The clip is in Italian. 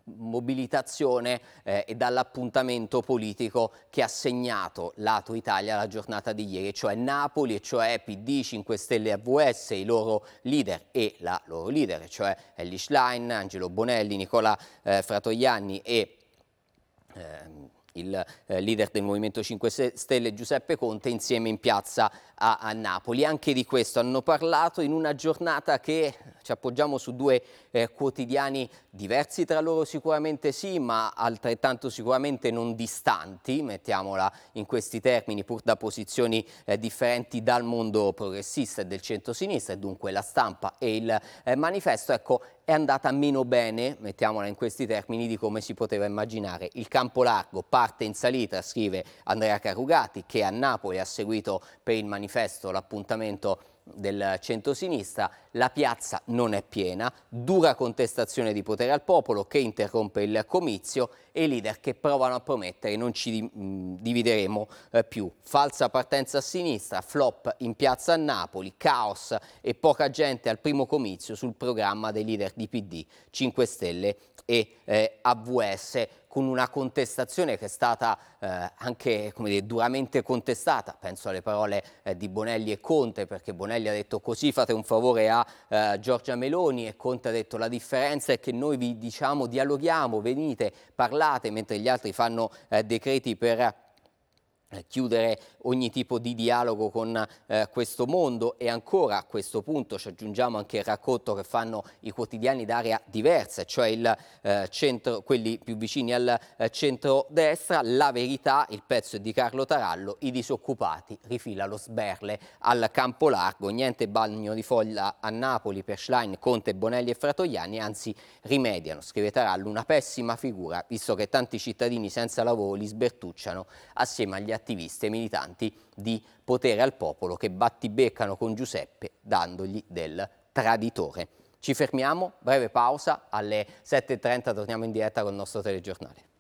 mobilitazione e dall'appuntamento politico che ha segnato lato Italia la giornata di ieri, cioè Napoli, e cioè PD, 5 Stelle e AVS, i loro leader e la loro leader, cioè Elly Schlein, Angelo Bonelli, Nicola Fratoianni e il leader del Movimento 5 Stelle Giuseppe Conte insieme in piazza a Napoli. Anche di questo hanno parlato in una giornata che ci appoggiamo su due quotidiani diversi tra loro sicuramente sì, ma altrettanto sicuramente non distanti, mettiamola in questi termini, pur da posizioni differenti dal mondo progressista e del centro-sinistra, e dunque La Stampa e il Manifesto. Ecco, è andata meno bene, mettiamola in questi termini, di come si poteva immaginare. Il campo largo parte in salita, scrive Andrea Carugati, che a Napoli ha seguito per il Manifesto l'appuntamento del centrosinistra. La piazza non è piena, dura contestazione di potere al popolo che interrompe il comizio e i leader che provano a promettere non ci divideremo più. Falsa partenza a sinistra, flop in piazza a Napoli, caos e poca gente al primo comizio sul programma dei leader di PD, 5 Stelle e AVS, con una contestazione che è stata anche, come dire, duramente contestata. Penso alle parole di Bonelli e Conte, perché Bonelli ha detto: così fate un favore a Giorgia Meloni, e Conte ha detto: la differenza è che noi vi diciamo dialoghiamo, venite, parlate, mentre gli altri fanno decreti per chiudere ogni tipo di dialogo con questo mondo. E ancora, a questo punto ci aggiungiamo anche il racconto che fanno i quotidiani d'area diversa, cioè quelli più vicini al centro-destra. La Verità, il pezzo è di Carlo Tarallo: i disoccupati, rifila lo sberle al campo largo, niente bagno di folla a Napoli per Schlein, Conte, Bonelli e Fratoianni, anzi rimediano, scrive Tarallo, una pessima figura, visto che tanti cittadini senza lavoro li sbertucciano assieme agli attivisti e militanti di Potere al Popolo che battibeccano con Giuseppe dandogli del traditore. Ci fermiamo, breve pausa, alle 7:30 torniamo in diretta con il nostro telegiornale.